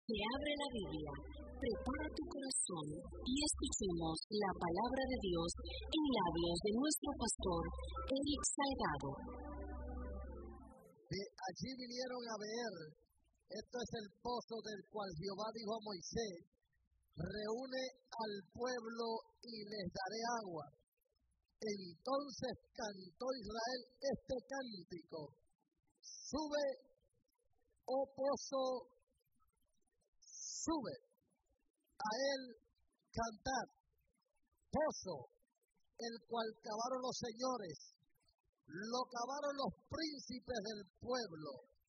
Se abre la Biblia, prepara tu corazón y escuchemos la palabra de Dios en labios de nuestro pastor, Eric Salgado. Allí vinieron a ver, esto es el pozo del cual Jehová dijo a Moisés, reúne al pueblo y les daré agua. Entonces cantó Israel este cántico, sube, oh pozo, sube, a él cantar, pozo, el cual cavaron los señores, lo cavaron los príncipes del pueblo,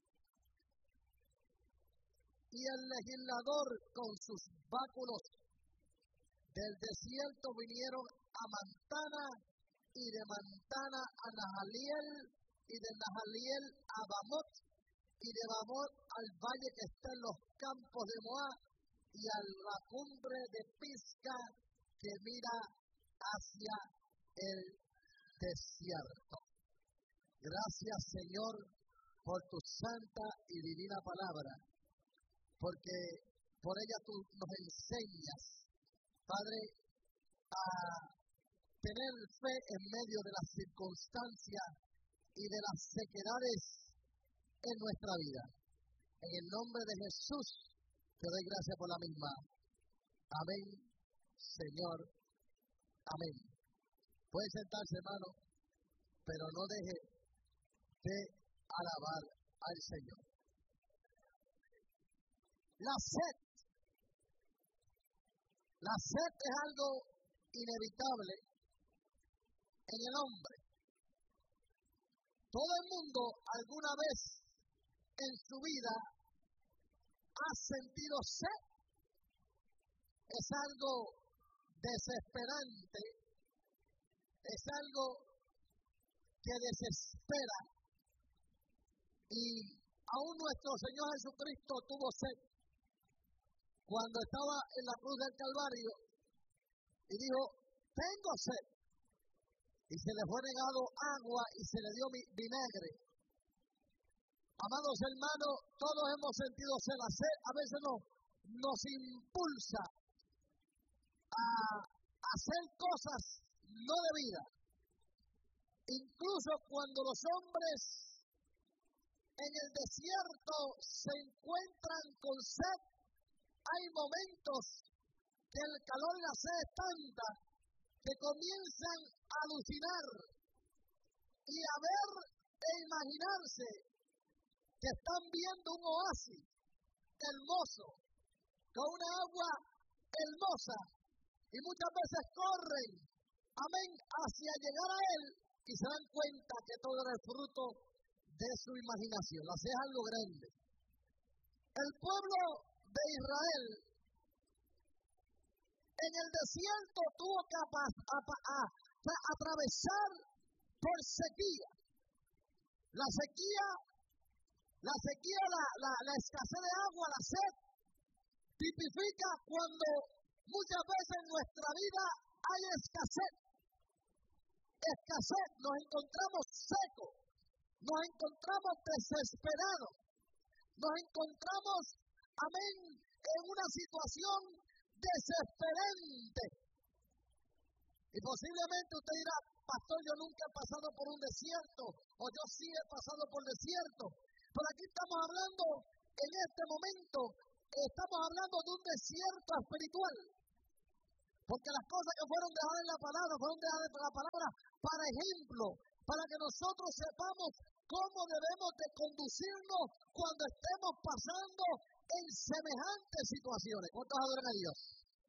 y el legislador con sus báculos del desierto vinieron a Mantana, y de Mantana a Nahaliel, y de Nahaliel a Bamot, y de Bamot al valle que está en los campos de Moab, y a la cumbre de Pisga que mira hacia el desierto. Gracias, Señor, por tu santa y divina palabra, porque por ella tú nos enseñas, Padre, a tener fe en medio de las circunstancias y de las sequedades en nuestra vida. En el nombre de Jesús, te doy gracias por la misma. Amén, Señor. Amén. Puede sentarse, hermano, pero no deje de alabar al Señor. La sed. La sed es algo inevitable en el hombre. Todo el mundo alguna vez en su vida ha sentido sed. Es algo desesperante, es algo que desespera, y aún nuestro Señor Jesucristo tuvo sed cuando estaba en la cruz del Calvario y dijo, tengo sed, y se le fue negado agua y se le dio vinagre. Amados hermanos, todos hemos sentido sed. La sed a veces nos impulsa a hacer cosas no debidas. Incluso cuando los hombres en el desierto se encuentran con sed, hay momentos que el calor y la sed es tanta que comienzan a alucinar y a ver e imaginarse que están viendo un oasis hermoso, con una agua hermosa, y muchas veces corren, amén, hacia llegar a él, y se dan cuenta que todo era el fruto de su imaginación. La sed es algo grande. El pueblo de Israel en el desierto tuvo que atravesar por sequía. La sequía, la escasez de agua, la sed, tipifica cuando muchas veces en nuestra vida hay escasez. Escasez, nos encontramos secos, nos encontramos desesperados, nos encontramos, amén, en una situación desesperante. Y posiblemente usted dirá, pastor, yo nunca he pasado por un desierto, o yo sí he pasado por desierto. Pero aquí estamos hablando, en este momento, estamos hablando de un desierto espiritual. Porque las cosas que fueron dejadas en la palabra, fueron dejadas en la palabra para ejemplo, para que nosotros sepamos cómo debemos de conducirnos cuando estemos pasando en semejantes situaciones. ¿Cuántos adoran a Dios?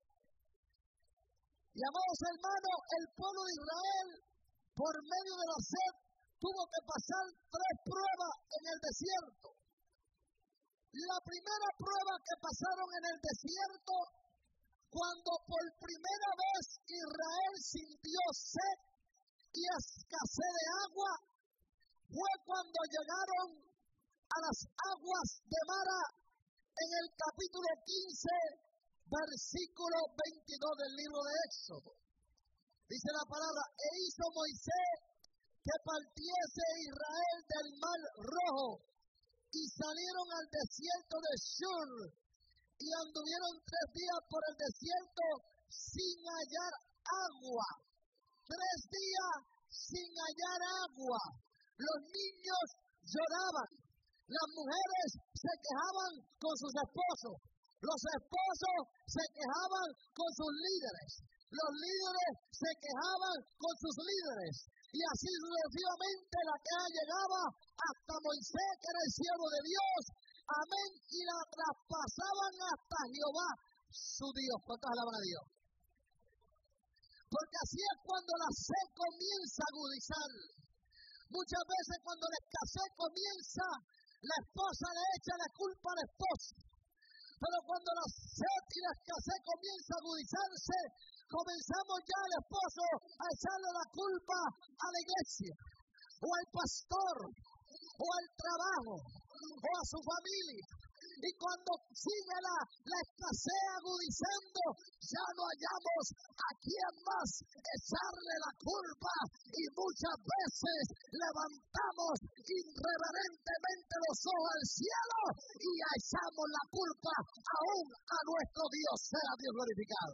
Y amados hermanos, el pueblo de Israel, por medio de la sed, tuvo que pasar 3 pruebas en el desierto. La primera prueba que pasaron en el desierto, cuando por primera vez Israel sintió sed y escasez de agua, fue cuando llegaron a las aguas de Mara en el capítulo 15, versículo 22 del libro de Éxodo. Dice la palabra, e hizo Moisés que partiese Israel del mar Rojo, y salieron al desierto de Shur, y anduvieron 3 días por el desierto sin hallar agua. 3 días sin hallar agua. Los niños lloraban. Las mujeres se quejaban con sus esposos. Los esposos se quejaban con sus líderes. Los líderes se quejaban con sus líderes. Y así sucesivamente la queja llegaba hasta Moisés, que era el siervo de Dios. Amén. Y la traspasaban hasta Jehová, su Dios. ¿Cuántos alaban a Dios? Porque así es cuando la sed comienza a agudizar. Muchas veces cuando la escasez comienza, la esposa le echa la culpa al esposo. Pero cuando la sed y la escasez comienza a agudizarse, comenzamos ya el esposo a echarle la culpa a la iglesia, o al pastor, o al trabajo, o a su familia. Y cuando sigue la escasez agudizando, ya no hallamos a quién más echarle la culpa. Y muchas veces levantamos irreverentemente los ojos al cielo y echamos la culpa aún a nuestro Dios. Sea Dios glorificado.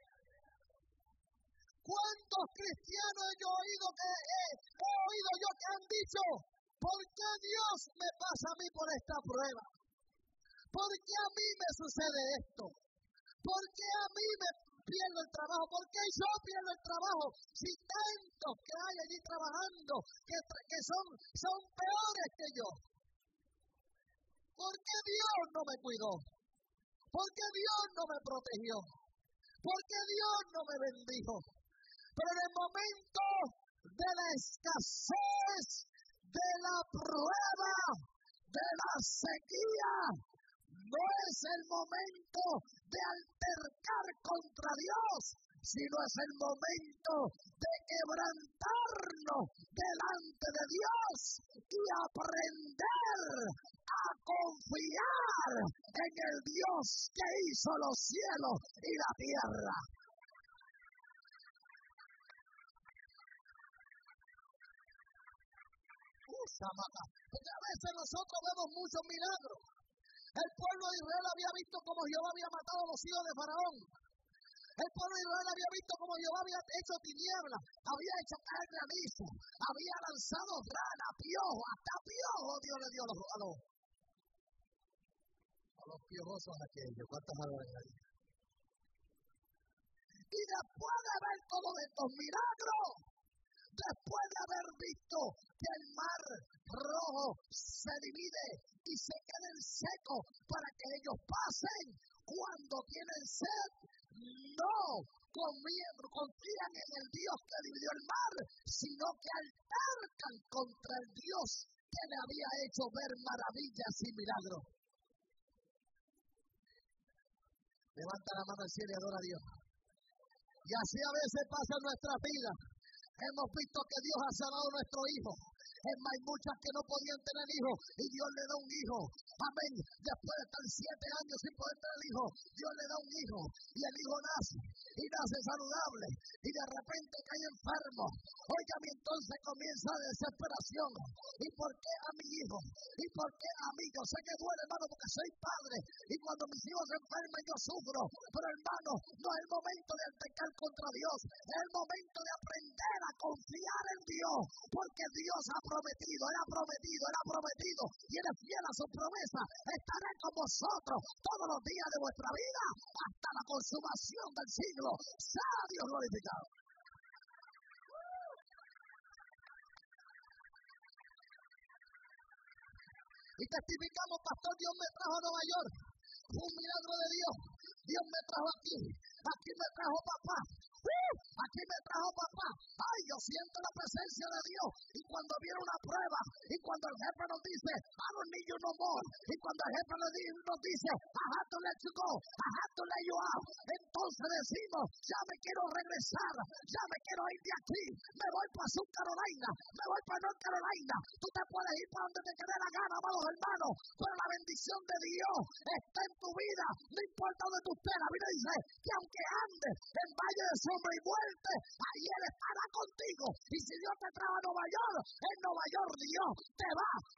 ¿Cuántos cristianos he oído que han dicho, ¿por qué Dios me pasa a mí por esta prueba? ¿Por qué a mí me sucede esto? ¿Por qué a mí me pierdo el trabajo? ¿Por qué yo pierdo el trabajo? Si tantos que hay allí trabajando que son peores que yo. ¿Por qué Dios no me cuidó? ¿Por qué Dios no me protegió? ¿Por qué Dios no me bendijo? Pero en el momento de la escasez, de la prueba, de la sequía, no es el momento de altercar contra Dios, sino es el momento de quebrantarnos delante de Dios y aprender a confiar en el Dios que hizo los cielos y la tierra. Porque a veces nosotros vemos muchos milagros. El pueblo de Israel había visto cómo Jehová había matado a los hijos de Faraón. El pueblo de Israel había visto cómo Jehová había hecho tinieblas, había hecho caer granizo, había lanzado rana, piojo, hasta piojo Dios le dio a los piojosos aquellos. ¿Cuántas alaban ahí? Y después de ver todos estos milagros, después de haber visto que el mar rojo se divide y se queden secos para que ellos pasen, cuando tienen sed, no confían en el Dios que dividió el mar, sino que altercan contra el Dios que le había hecho ver maravillas y milagros. Levanta la mano al cielo y adora a Dios. Y así a veces pasa en nuestra vida. Hemos visto que Dios ha sanado a nuestro hijo. Es más, hay muchas que no podían tener hijos y Dios le da un hijo. Amén. Después de estar 7 años sin poder tener hijo, Dios le da un hijo y el hijo nace y nace saludable y de repente cae enfermo. Óigame, entonces comienza la desesperación. ¿Y por qué a mi hijo? ¿Y por qué a mí? Yo sé que duele, hermano, porque soy padre y cuando mis hijos se enferman yo sufro. Pero hermano, no es el momento de altercar contra Dios. Es el momento de aprender a confiar en Dios, porque Dios ha prometido, Él ha prometido y Él es fiel a su promesa. Estaré con vosotros todos los días de vuestra vida hasta la consumación del siglo. Sea Dios glorificado. Y testificamos, pastor, Dios me trajo a Nueva York. Fue un milagro de Dios. Dios me trajo aquí. Aquí me trajo papá. Aquí me trajo papá. Ay, yo siento la presencia de Dios. Y cuando viene una prueba, y cuando el jefe nos dice, I don't need you no more. Y cuando el jefe nos dice, I have to let you go, I have to let you out. Entonces decimos, ya me quiero regresar, ya me quiero ir de aquí. Me voy para South Carolina, me voy para North Carolina. Tú te puedes ir para donde te quede la gana, amados hermanos. Pero la bendición de Dios está en tu vida. No importa donde tú estés. La Biblia dice que aunque andes en valle de sombra y muerte, ahí Él estará contigo. Y si Dios te trae a Nueva York, en Nueva York Dios te va